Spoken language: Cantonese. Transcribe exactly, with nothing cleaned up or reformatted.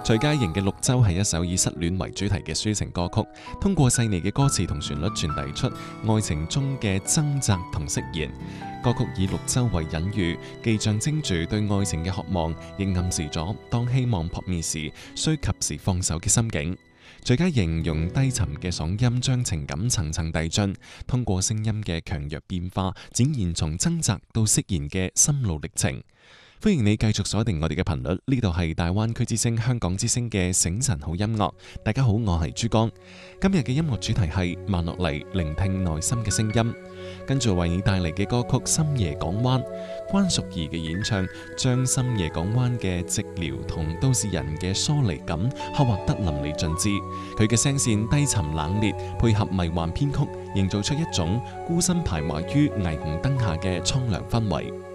徐佳瑩嘅《綠洲》係一首以失戀為主題嘅抒情歌曲，通過細膩嘅歌詞同旋律傳遞出愛情中嘅掙扎同釋然。歌曲以綠洲為隱喻，既象徵住對愛情嘅渴望，亦暗示咗當希望撲滅時，需及時放手嘅心境。徐佳瑩用低沉嘅嗓音將情感層層遞進，通過聲音嘅強弱變化，展現從掙扎到釋然嘅心路歷程。歡迎你繼續鎖定我哋嘅頻率，呢度係大灣區之聲香港之聲嘅醒晨好音樂。大家好，我係珠江。今日嘅音樂主題係慢落嚟，聆聽內心嘅聲音。跟住為你帶嚟嘅歌曲《深夜港灣》，關淑怡嘅演唱將深夜港灣嘅寂寥同都市人嘅疏離感刻畫得淋漓盡致。佢嘅聲線低沉冷冽，配合迷幻編曲，營造出一種孤身徘徊於霓虹燈下嘅蒼涼氛圍。